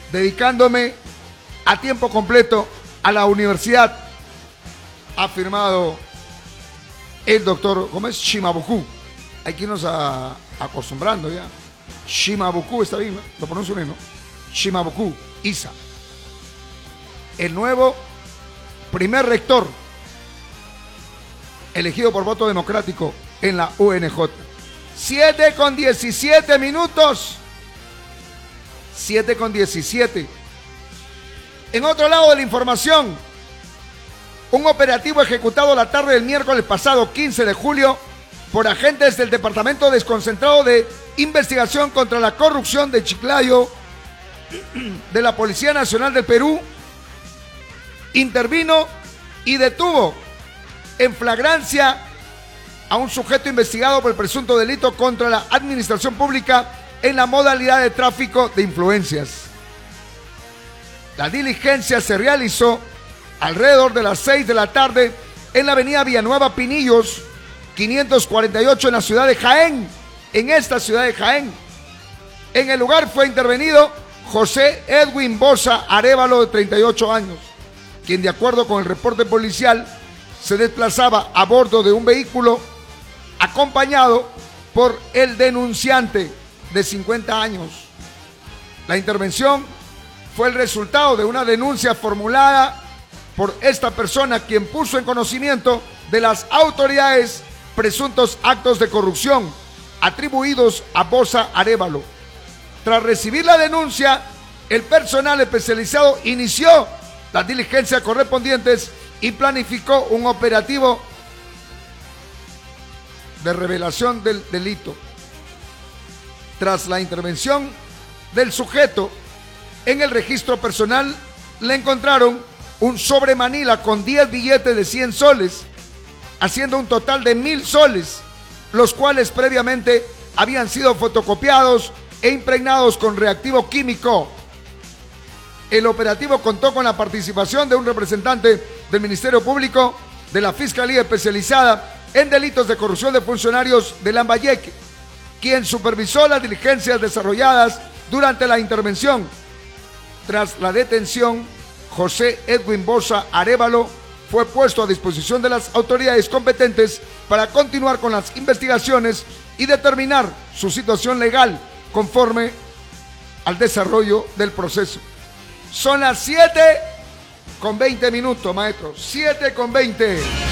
dedicándome a tiempo completo a la universidad, ha afirmado el doctor, ¿cómo es? Shimabuku. Hay que irnos acostumbrando ya. Shimabuku, está bien, ¿no? Lo pronuncio bien, ¿no? Shimabuku Isa, el nuevo primer rector elegido por voto democrático en la UNJ. 7:17 minutos. 7:17. En otro lado de la información, un operativo ejecutado la tarde del miércoles pasado, 15 de julio, por agentes del Departamento Desconcentrado de Investigación contra la Corrupción de Chiclayo, de la Policía Nacional del Perú, intervino y detuvo en flagrancia a un sujeto investigado por el presunto delito contra la administración pública en la modalidad de tráfico de influencias. La diligencia se realizó alrededor de las 6 de la tarde en la avenida Villanueva Pinillos, 548 en la ciudad de Jaén, en esta ciudad de Jaén. En el lugar fue intervenido José Edwin Bosa Arévalo, de 38 años, quien, de acuerdo con el reporte policial, se desplazaba a bordo de un vehículo acompañado por el denunciante, de 50 años. La intervención fue el resultado de una denuncia formulada por esta persona, quien puso en conocimiento de las autoridades presuntos actos de corrupción atribuidos a Bosa Arévalo. Tras recibir la denuncia, el personal especializado inició las diligencias correspondientes y planificó un operativo de revelación del delito. Tras la intervención del sujeto, en el registro personal le encontraron un sobre manila con 10 billetes de 100 soles, haciendo un total de 1,000 soles, los cuales previamente habían sido fotocopiados e impregnados con reactivo químico. El operativo contó con la participación de un representante del Ministerio Público, de la Fiscalía Especializada en Delitos de Corrupción de Funcionarios de Lambayeque, quien supervisó las diligencias desarrolladas durante la intervención. Tras la detención, José Edwin Bosa Arévalo fue puesto a disposición de las autoridades competentes para continuar con las investigaciones y determinar su situación legal conforme al desarrollo del proceso. Son las 7:20 minutos, maestro. 7:20.